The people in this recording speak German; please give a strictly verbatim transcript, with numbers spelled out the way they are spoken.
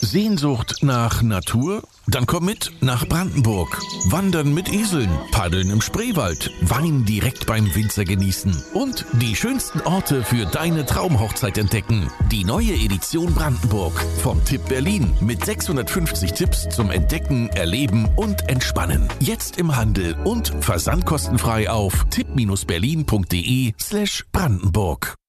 Sehnsucht nach Natur? Dann komm mit nach Brandenburg. Wandern mit Eseln, paddeln im Spreewald, Wein direkt beim Winzer genießen und die schönsten Orte für deine Traumhochzeit entdecken. Die neue Edition Brandenburg vom Tipp Berlin mit sechshundertfünfzig Tipps zum Entdecken, Erleben und Entspannen. Jetzt im Handel und versandkostenfrei auf tipp berlin punkt de slash Brandenburg.